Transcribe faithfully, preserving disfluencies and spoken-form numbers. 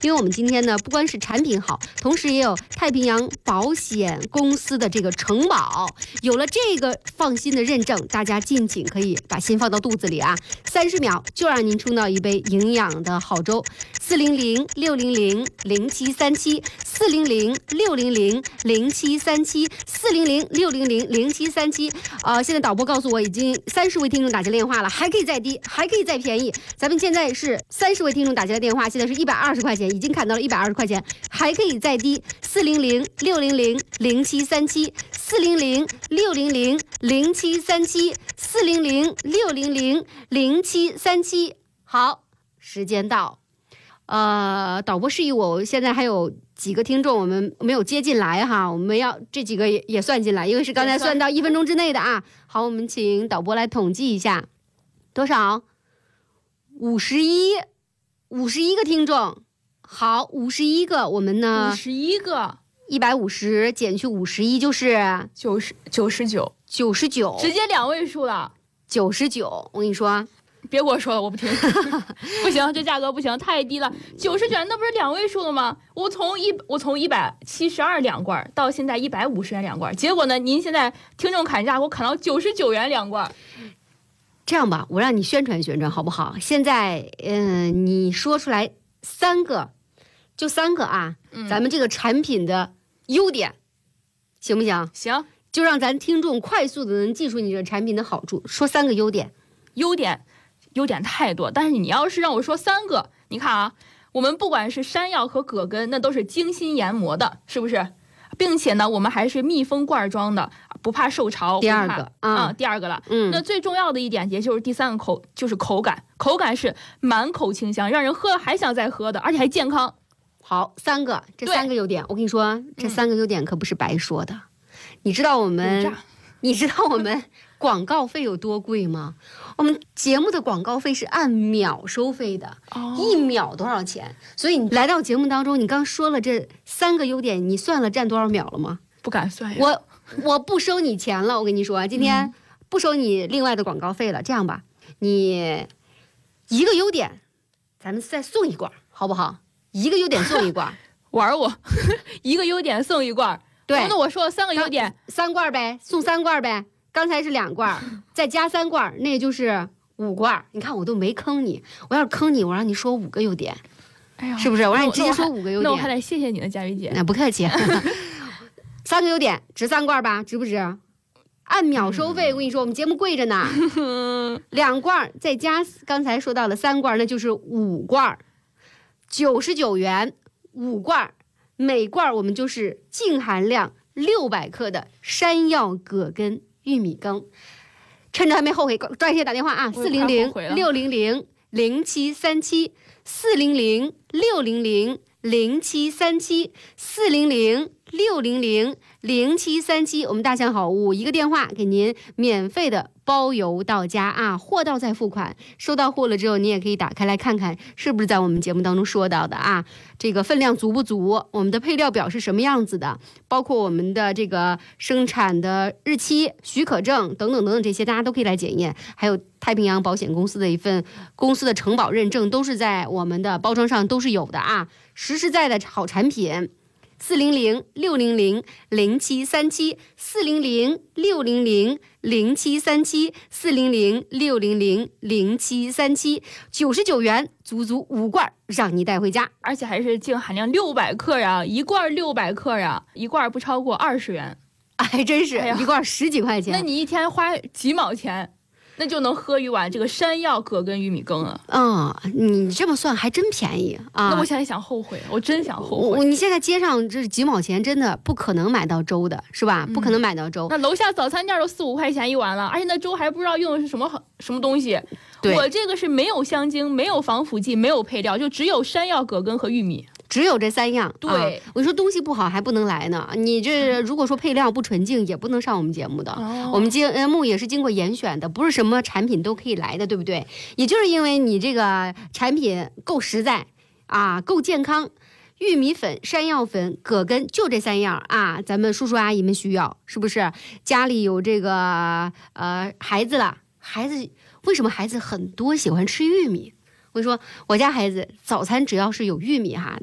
因为我们今天呢，不光是产品好，同时也有太平洋保险公司的这个承保，有了这个放心的认证，大家尽情可以把心放到肚子里啊，三十秒就让您冲到一杯营养的好粥。四零零六零零零七三七，四零零六零零零七三七，四零零六零零零七三七。呃，现在导播告诉我，已经三十位听众打进电话了，还可以再低，还可以再便宜。咱们现在是三十位听众打进来电话，现在是一百二十块钱，已经砍到了一百二十块钱，还可以再低。四零零六零零零七三七，四零零六零零零七三七，四零零六零零零七三七。好，时间到。呃，导播示意我，现在还有几个听众我们没有接进来哈，我们要这几个也也算进来，因为是刚才算到一分钟之内的啊。好，我们请导播来统计一下，多少？五十一，五十一个听众。好，五十一个，我们呢？ 五十一个， 一百五十减去五十一就是九十九十九， 九十九， 直接两位数了。 九十九，我跟你说。 别跟我说了，我不听。不行，这价格不行，太低了。九十九，那不是两位数了吗？我从一我从一百七十二两罐到现在一百五十元两罐，结果呢，您现在听众砍价，给我砍到九十九元两罐。 这样吧，我让你宣传宣传好不好？现在，嗯、呃，你说出来三个，就三个啊，嗯、咱们这个产品的优点，行不行？ 行， 就让咱听众快速的能记住你这个产品的好处，说三个优点。 优点。优点太多，但是你要是让我说三个，你看啊，我们不管是山药和葛根，那都是精心研磨的，是不是？并且呢，我们还是密封罐装的，不怕受潮。 第二个啊、嗯，第二个了。 嗯， 那最重要的一点，也就是第三个口，就是口感，口感是满口清香，让人喝了还想再喝的，而且还健康。 好，三个，这三个优点，我跟你说，这三个优点可不是白说的。嗯、你知道我们，你知道我们广告费有多贵吗？我们节目的广告费是按秒收费的，哦、一秒多少钱？所以你来到节目当中，你刚说了这三个优点，你算了占多少秒了吗？ 不敢算呀。 我我不收你钱了，我跟你说，今天不收你另外的广告费了。嗯、这样吧，你一个优点，咱们再送一罐，好不好？一个优点送一罐， 玩我，一个优点送一罐。 对， 那我说了三个优点， 三罐呗，送三罐呗。刚才是两罐，再加三罐，那就是五罐。你看我都没坑你，我要是坑你，我让你说五个优点，哎呀，是不是？我让你直接说五个优点。 那我还得谢谢你的，佳宇姐。 那不客气。三个优点值三罐吧？值不值？按秒收费，我跟你说，我们节目贵着呢。两罐再加刚才说到了三罐，那就是五罐，九十九元五罐，每罐我们就是净含量六百克的山药葛根玉米羹。趁着还没后悔，抓紧打电话啊！四零零六零零零七三七，四零零六零零零七三七，四零零六零零零七三七。我们大象好物一个电话给您免费的包邮到家啊，货到再付款。收到货了之后，你也可以打开来看看是不是在我们节目当中说到的啊，这个分量足不足，我们的配料表是什么样子的，包括我们的这个生产的日期、许可证等等等等这些，大家都可以来检验。还有太平洋保险公司的一份公司的承保认证，都是在我们的包装上都是有的啊，实实在在的好产品。四零零六零零零七三七，四零零六零零零七三七，四零零六零零零七三七，九十九元，足足五罐，让你带回家， 而且还是净含量六百克呀，一罐六百克呀，一罐不超过二十元， 还真是、哎、一罐十几块钱， 那你一天花几毛钱？那就能喝一碗这个山药葛根玉米羹了。 嗯，你这么算还真便宜啊！ 那我现在想后悔，我真想后悔。 你现在街上这几毛钱真的不可能买到粥的，是吧？嗯、不可能买到粥。 那楼下早餐店都四五块钱一碗了，而且那粥还不知道用的是什么什么东西。我这个是没有香精、没有防腐剂、没有配料，就只有山药、葛根和玉米。 只有这三样， 对、 啊、我说东西不好还不能来呢。你这如果说配料不纯净，也不能上我们节目的。哦、我们节目也是经过严选的，不是什么产品都可以来的，对不对？也就是因为你这个产品够实在啊，够健康，玉米粉、山药粉、葛根就这三样啊，咱们叔叔阿姨们需要，是不是？家里有这个呃孩子了，孩子为什么孩子很多喜欢吃玉米？我跟你说，我家孩子早餐只要是有玉米哈。